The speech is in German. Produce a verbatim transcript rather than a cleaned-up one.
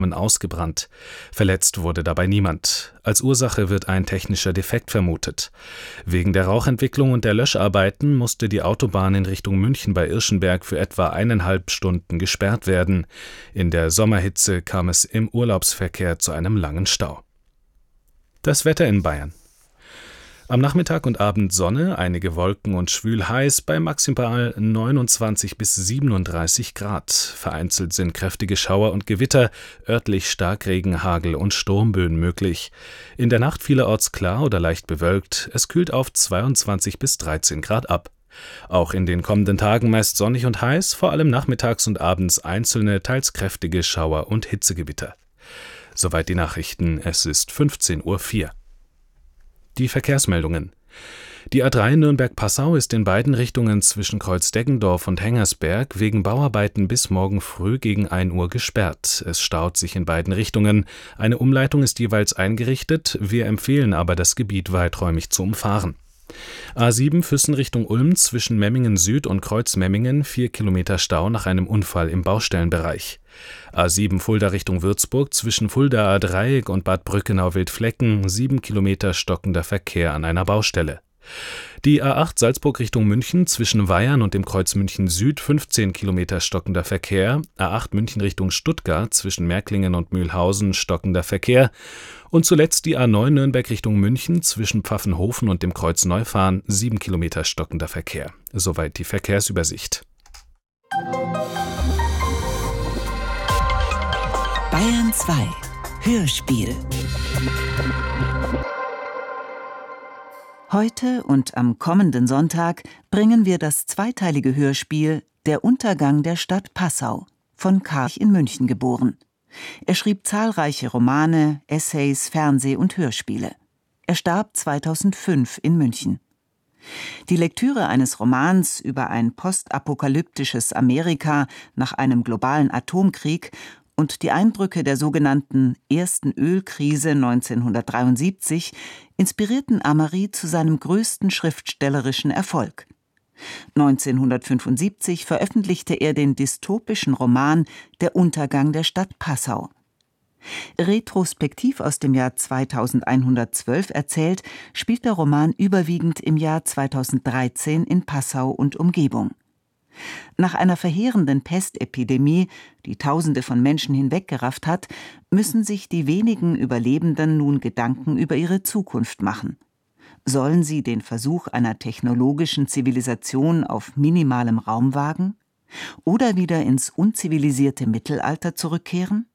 ausgebrannt. Verletzt wurde dabei niemand. Als Ursache wird ein technischer Defekt vermutet. Wegen der Rauchentwicklung und der Löscharbeiten musste die Autobahn in Richtung München bei Irschenberg für etwa eineinhalb Stunden gesperrt werden. In der Sommerhitze kam es im Urlaubsverkehr zu einem langen Stau. Das Wetter in Bayern. Am Nachmittag und Abend Sonne, einige Wolken und schwül heiß bei maximal neunundzwanzig bis siebenunddreißig Grad. Vereinzelt sind kräftige Schauer und Gewitter, örtlich Starkregen, Hagel und Sturmböen möglich. In der Nacht vielerorts klar oder leicht bewölkt, es kühlt auf zweiundzwanzig bis dreizehn Grad ab. Auch in den kommenden Tagen meist sonnig und heiß, vor allem nachmittags und abends einzelne, teils kräftige Schauer und Hitzegewitter. Soweit die Nachrichten, es ist fünfzehn Uhr vier. Die Verkehrsmeldungen. Die A drei Nürnberg-Passau ist in beiden Richtungen zwischen Kreuz-Deggendorf und Hengersberg wegen Bauarbeiten bis morgen früh gegen ein Uhr gesperrt. Es staut sich in beiden Richtungen. Eine Umleitung ist jeweils eingerichtet, wir empfehlen aber, das Gebiet weiträumig zu umfahren. A sieben Füssen Richtung Ulm zwischen Memmingen Süd und Kreuz-Memmingen, vier Kilometer Stau nach einem Unfall im Baustellenbereich. A sieben Fulda Richtung Würzburg zwischen Fuldaer Dreieck und Bad Brückenau-Wildflecken, sieben Kilometer stockender Verkehr an einer Baustelle. Die A acht Salzburg Richtung München zwischen Weyern und dem Kreuz München Süd, fünfzehn Kilometer stockender Verkehr, A acht München Richtung Stuttgart zwischen Märklingen und Mühlhausen stockender Verkehr und zuletzt die A neun Nürnberg Richtung München zwischen Pfaffenhofen und dem Kreuz Neufahren, sieben Kilometer stockender Verkehr. Soweit die Verkehrsübersicht. Bayern zwei Hörspiel. Heute und am kommenden Sonntag bringen wir das zweiteilige Hörspiel Der Untergang der Stadt Passau von Karl in München geboren. Er schrieb zahlreiche Romane, Essays, Fernseh- und Hörspiele. Er starb zweitausendfünf in München. Die Lektüre eines Romans über ein postapokalyptisches Amerika nach einem globalen Atomkrieg und die Eindrücke der sogenannten ersten Ölkrise neunzehnhundertdreiundsiebzig inspirierten Amary zu seinem größten schriftstellerischen Erfolg. neunzehnhundertfünfundsiebzig veröffentlichte er den dystopischen Roman Der Untergang der Stadt Passau. Retrospektiv aus dem Jahr zweitausendeinhundertzwölf erzählt, spielt der Roman überwiegend im Jahr zweitausenddreizehn in Passau und Umgebung. Nach einer verheerenden Pestepidemie, die Tausende von Menschen hinweggerafft hat, müssen sich die wenigen Überlebenden nun Gedanken über ihre Zukunft machen. Sollen sie den Versuch einer technologischen Zivilisation auf minimalem Raum wagen? Oder wieder ins unzivilisierte Mittelalter zurückkehren?